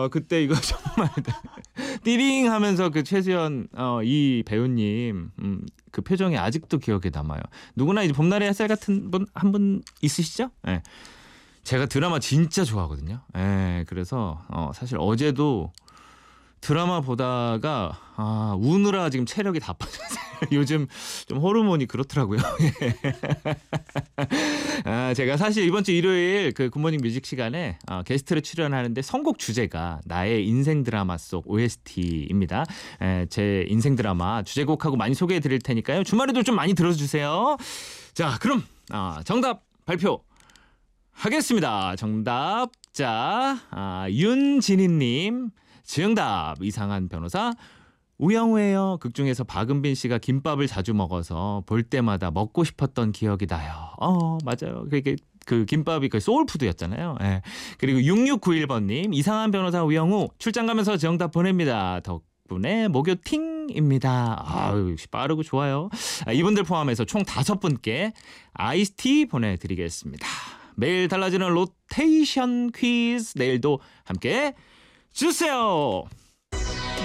그때 이거 정말 띠링 하면서 그 최수연 이 배우님 그 표정이 아직도 기억에 남아요. 누구나 이제 봄날의 햇살 같은 분 한 분 있으시죠? 예. 제가 드라마 진짜 좋아하거든요. 예. 그래서 사실 어제도 드라마 보다가 우느라 지금 체력이 다 빠졌어요. 요즘 좀 호르몬이 그렇더라고요. 제가 사실 이번 주 일요일 그 굿모닝 뮤직 시간에 게스트로 출연하는데 선곡 주제가 나의 인생 드라마 속 OST입니다. 제 인생 드라마 주제곡하고 많이 소개해 드릴 테니까요. 주말에도 좀 많이 들어주세요. 자, 그럼 정답 발표하겠습니다. 정답자 윤진희님. 정답 이상한 변호사 우영우예요. 극중에서 박은빈 씨가 김밥을 자주 먹어서 볼 때마다 먹고 싶었던 기억이 나요. 맞아요. 그게 그 김밥이 그 소울푸드였잖아요. 예. 그리고 6691번님 이상한 변호사 우영우 출장 가면서 정답 보냅니다. 덕분에 목요팅입니다. 역시 빠르고 좋아요. 이분들 포함해서 총 5분께 아이스티 보내드리겠습니다. 매일 달라지는 로테이션 퀴즈 내일도 함께 주세요.